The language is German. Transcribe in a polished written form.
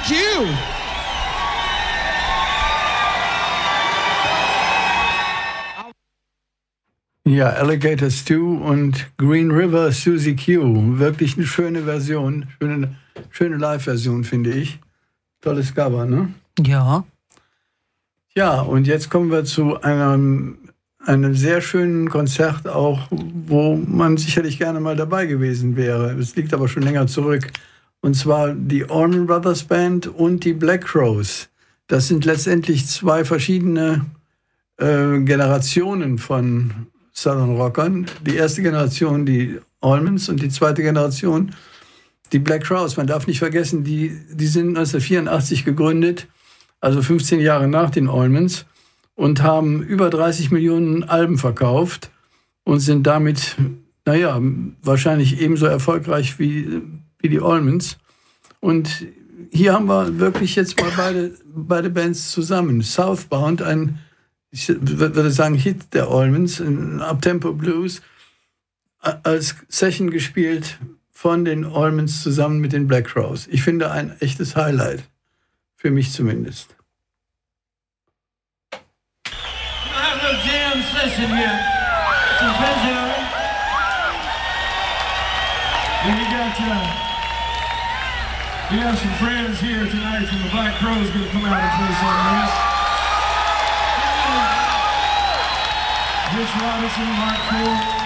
like you. Ja, Alligator Stew und Green River Susie Q. Wirklich eine schöne Version. Schöne Live-Version, finde ich. Tolles Cover, ne? Ja. Ja, und jetzt kommen wir zu einem sehr schönen Konzert auch, wo man sicherlich gerne mal dabei gewesen wäre. Es liegt aber schon länger zurück. Und zwar die Allman Brothers Band und die Black Crowes. Das sind letztendlich zwei verschiedene Generationen von Southern Rockern. Die erste Generation, die Allmans, und die zweite Generation, die Black Crowes. Man darf nicht vergessen, die sind 1984 gegründet, also 15 Jahre nach den Allmans, und haben über 30 Millionen Alben verkauft und sind damit, wahrscheinlich ebenso erfolgreich wie die Allmans. Und hier haben wir wirklich jetzt mal beide Bands zusammen. Southbound, ich würde sagen, Hit der Allmans, ein Uptempo Blues, als Session gespielt von den Allmans zusammen mit den Black Crowes. Ich finde ein echtes Highlight, für mich zumindest. We'll have a little jam session here. Some friends here. We have some friends here tonight from the Black Crowes going to come out and play something nice. Rich Robinson, Mark Ford.